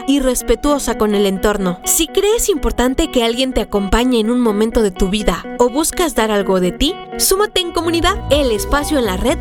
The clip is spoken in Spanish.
y respetuosa con el entorno. Si crees importante que alguien te acompañe en un momento de tu vida o buscas dar algo de ti, súmate en Comunidad, el espacio en la red